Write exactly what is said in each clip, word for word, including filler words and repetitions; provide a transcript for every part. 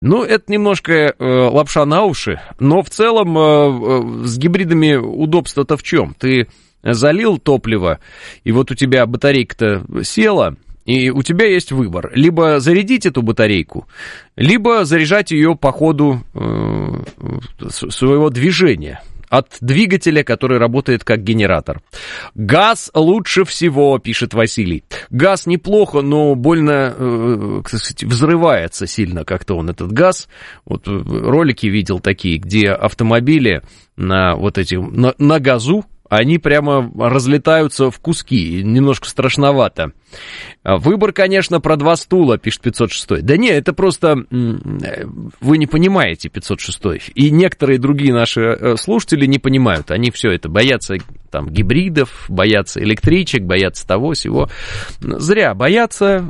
Ну, это немножко э, лапша на уши, но в целом э, э, с гибридами удобство-то в чем? Ты залил топливо, и вот у тебя батарейка-то села, и у тебя есть выбор. Либо зарядить эту батарейку, либо заряжать ее по ходу э, своего движения. От двигателя, который работает как генератор. Газ лучше всего, пишет Василий. Газ неплохо, но больно, э, так сказать, взрывается сильно как-то он, этот газ. Вот ролики видел такие, где автомобили на вот эти, на, на газу, они прямо разлетаются в куски, немножко страшновато. Выбор, конечно, про два стула, пишет пятьсот шестой. Да не, это просто вы не понимаете, пятьсот шестой. И некоторые другие наши слушатели не понимают. Они все это боятся там гибридов, боятся электричек, боятся того, сего. Зря боятся.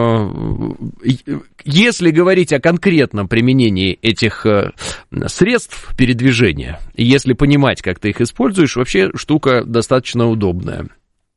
Если говорить о конкретном применении этих средств передвижения, если понимать, как ты их используешь, вообще штука достаточно удобная.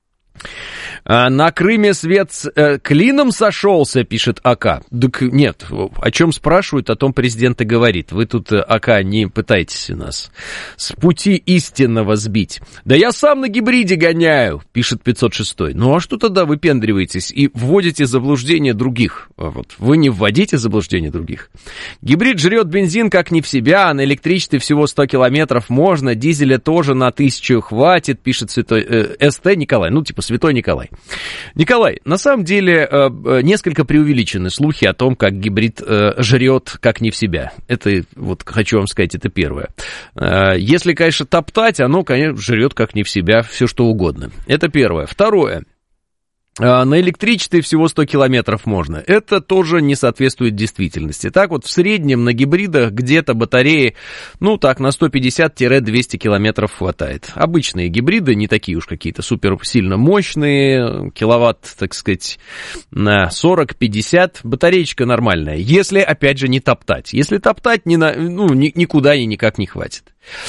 На Крыме свет с э, клином сошелся, пишет АК. Так нет, о чем спрашивают, о том президент и говорит. Вы тут, АК, не пытайтесь нас с пути истинного сбить. Да я сам на гибриде гоняю, пишет пятьсот шестой. Ну а что тогда выпендриваетесь и вводите в заблуждение других? Вот, вы не вводите в заблуждение других. Гибрид жрет бензин как не в себя, а на электричестве всего сто километров можно, дизеля тоже на тысячу хватит, пишет святой, э, СТ Николай, ну типа святой Николай. Николай, на самом деле несколько преувеличены слухи о том, как гибрид жрет как не в себя. Это, вот хочу вам сказать, это первое. Если, конечно, топтать, оно, конечно, жрет как не в себя все что угодно. Это первое. Второе. На электричестве всего сто километров можно. Это тоже не соответствует действительности. Так вот, в среднем на гибридах где-то батареи, ну так, на сто пятьдесят - двести километров хватает. Обычные гибриды, не такие уж какие-то супер сильно мощные, киловатт, так сказать, на сорок-пятьдесят, батареечка нормальная. Если, опять же, не топтать. Если топтать, ни на, ну, ни, никуда и никак не хватит.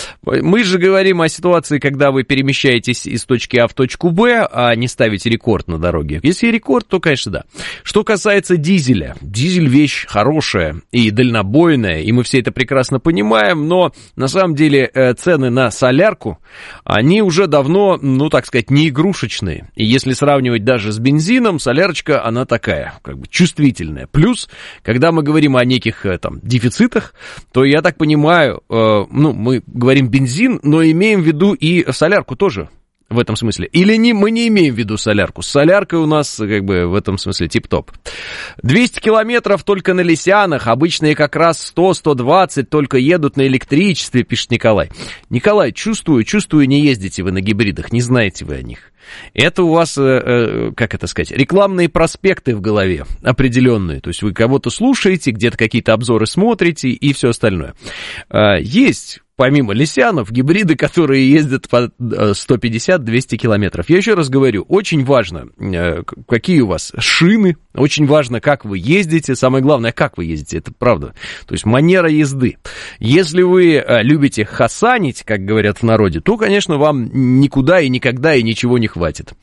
Мы же говорим о ситуации, когда вы перемещаетесь из точки А в точку Б, а не ставите рекорд на дороге. Если рекорд, то, конечно, да. Что касается дизеля. Дизель вещь хорошая и дальнобойная, и мы все это прекрасно понимаем, но на самом деле цены на солярку, они уже давно, ну, так сказать, не игрушечные. И если сравнивать даже с бензином, солярочка, она такая, как бы чувствительная. Плюс, когда мы говорим о неких там дефицитах, то, я так понимаю, э, ну, мы говорим бензин, но имеем в виду и солярку тоже в этом смысле. Или не, мы не имеем в виду солярку. С соляркой у нас как бы в этом смысле тип-топ. двести километров только на Лисянах, обычные как раз сто - сто двадцать только едут на электричестве, пишет Николай. Николай, чувствую, чувствую, не ездите вы на гибридах, не знаете вы о них. Это у вас, э, как это сказать, рекламные проспекты в голове определенные. То есть вы кого-то слушаете, где-то какие-то обзоры смотрите и все остальное. Э, есть, помимо Лисянов, гибриды, которые ездят по сто пятьдесят - двести километров. Я еще раз говорю, очень важно, э, какие у вас шины, очень важно, как вы ездите. Самое главное, как вы ездите, это правда. То есть манера езды. Если вы э, любите хасанить, как говорят в народе, то, конечно, вам никуда и никогда и ничего не хватит.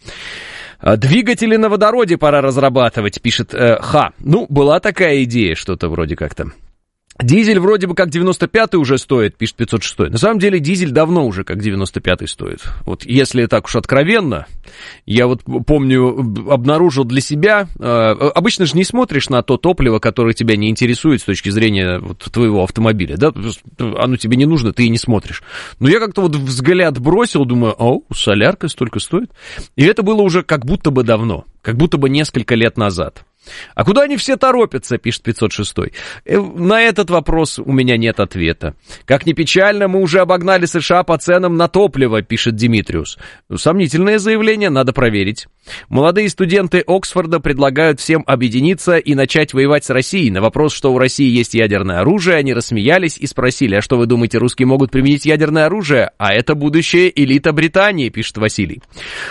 Двигатели на водороде пора разрабатывать, пишет э, Ха. Ну, была такая идея, что-то вроде как-то. Дизель вроде бы как девяносто пятый уже стоит, пишет пятьсот шестой. На самом деле дизель давно уже как девяносто пятый стоит. Вот если так уж откровенно, я вот помню, обнаружил для себя, э, обычно же не смотришь на то топливо, которое тебя не интересует с точки зрения вот твоего автомобиля, да, оно тебе не нужно, ты и не смотришь. Но я как-то вот взгляд бросил, думаю, о, солярка столько стоит. И это было уже как будто бы давно, как будто бы несколько лет назад. А куда они все торопятся, пишет пятьсот шестой. На этот вопрос у меня нет ответа. Как ни печально, мы уже обогнали США по ценам на топливо, пишет Димитриус. Сомнительное заявление, надо проверить. Молодые студенты Оксфорда предлагают всем объединиться и начать воевать с Россией. На вопрос, что у России есть ядерное оружие, они рассмеялись и спросили, а что вы думаете, русские могут применить ядерное оружие? А это будущая элита Британии, пишет Василий.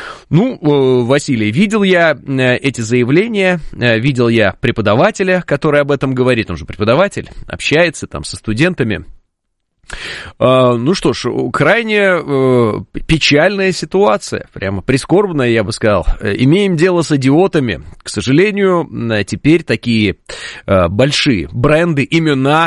Ну, Василий, видел я эти заявления, видел я преподавателя, который об этом говорит, он же преподаватель, общается там со студентами. Ну что ж, крайне э, печальная ситуация, прямо прискорбная, я бы сказал. Имеем дело с идиотами. К сожалению, теперь такие э, большие бренды, имена